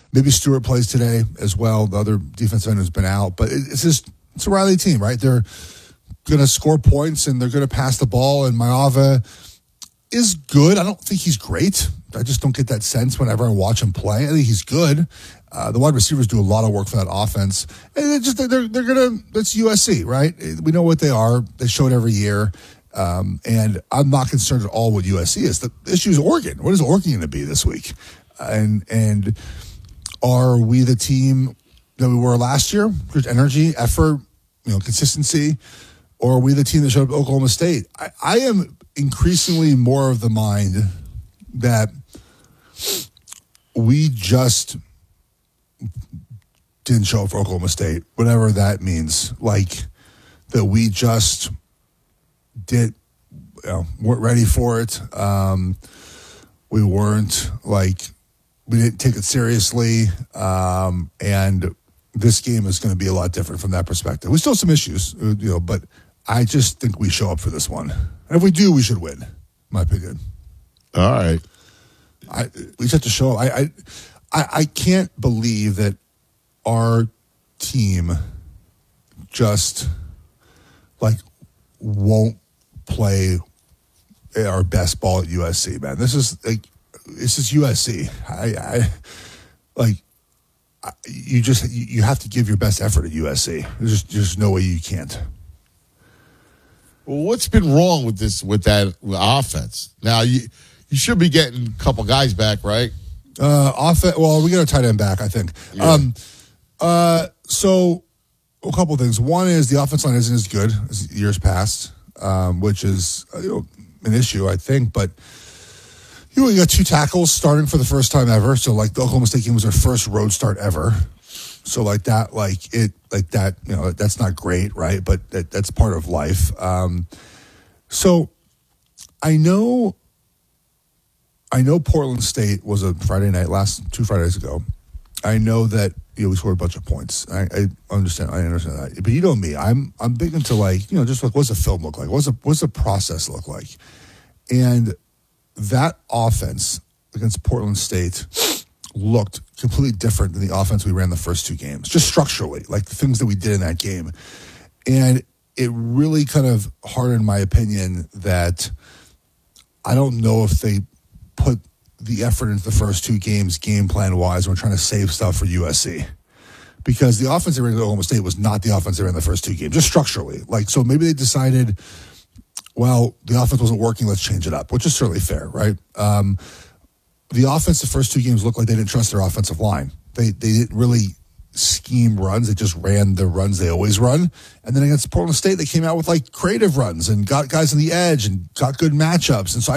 Maybe Stewart plays today as well. The other defensive end has been out. But it's a Riley team, right? They're going to score points, and they're going to pass the ball, and Mailava is good. I don't think he's great. I just don't get that sense whenever I watch him play. I think he's good. The wide receivers do a lot of work for that offense. And they're gonna. That's USC, right? We know what they are. They show it every year. And I'm not concerned at all what USC is. The issue is Oregon. What is Oregon going to be this week? And are we the team that we were last year? Good energy, effort, consistency, or are we the team that showed up at Oklahoma State? I am increasingly more of the mind that we just didn't show up for Oklahoma State, whatever that means. Like that we just weren't ready for it. We weren't we didn't take it seriously. And this game is going to be a lot different from that perspective. We still have some issues, but I just think we show up for this one. And if we do, we should win, in my opinion. All right. We just have to show up. I can't believe that our team just won't play our best ball at USC, man. This is USC. You have to give your best effort at USC. There's no way you can't. Well, what's been wrong with that offense? Now you should be getting a couple guys back, right? Well, we got a tight end back, I think. Yeah. So a couple of things. One is the offense line isn't as good as years past, which is an issue, I think. But you got 2 tackles starting for the first time ever. So the Oklahoma State game was their first road start ever. So that's not great, right? But that's part of life. So I know Portland State was a Friday night, 2 Fridays ago. I know that we scored a bunch of points. I understand that. But you know me, I'm big into just what's the film look like? What's the process look like? And that offense against Portland State looked completely different than the offense we ran the first 2 games, just structurally, the things that we did in that game. And it really kind of hardened my opinion that I don't know if they put the effort into the first 2 games game plan wise when we're trying to save stuff for USC. Because the offense they ran at Oklahoma State was not the offense they ran the first 2 games, just structurally. So maybe they decided, well, the offense wasn't working, let's change it up, which is certainly fair, right? The offense the first 2 games looked like they didn't trust their offensive line. They didn't really scheme runs. They just ran the runs they always run. And then against Portland State, they came out with creative runs and got guys on the edge and got good matchups. And so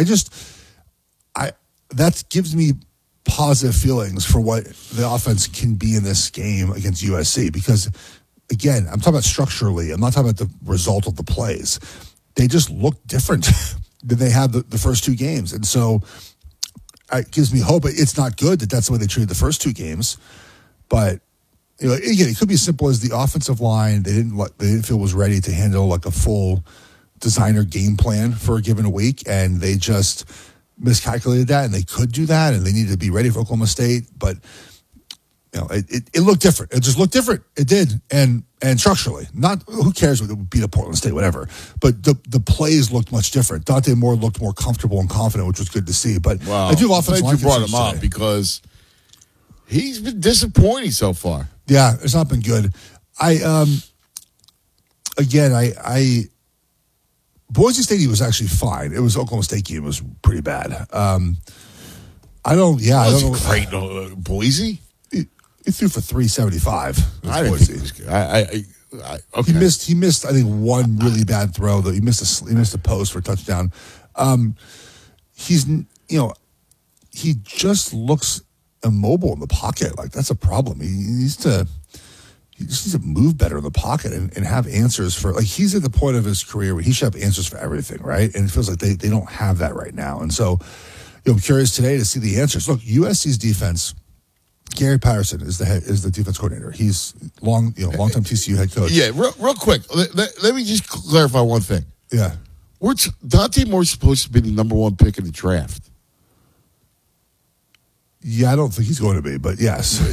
that gives me positive feelings for what the offense can be in this game against USC. Because, again, I'm talking about structurally. I'm not talking about the result of the plays. They just look different than they have the first 2 games. And so it gives me hope. It's not good that that's the way they treated the first 2 games. But, again, it could be as simple as the offensive line. They didn't feel was ready to handle a full designer game plan for a given week. And they just miscalculated that, and they could do that, and they needed to be ready for Oklahoma State. But it looked different. It just looked different. It did, and structurally, not who cares if it beat up Portland State, whatever. But the plays looked much different. Dante Moore looked more comfortable and confident, which was good to see. But I do have offensive line. You brought him up because he's been disappointing so far. Yeah, it's not been good. Boise State was actually fine. It was Oklahoma State game was pretty bad. I don't know. Great, Boise. He threw for 375. I didn't think he was good. Okay. He missed. I think one really bad throw that he missed a post for a touchdown. He just looks immobile in the pocket. That's a problem. He just needs to move better in the pocket and have answers for, he's at the point of his career where he should have answers for everything, right? And it feels like they don't have that right now. And so, I'm curious today to see the answers. Look, USC's defense, Gary Patterson is the defense coordinator. He's longtime TCU head coach. Yeah, real quick. Let me just clarify one thing. Yeah. Dante Moore supposed to be the number 1 pick in the draft. Yeah, I don't think he's going to be, but yes.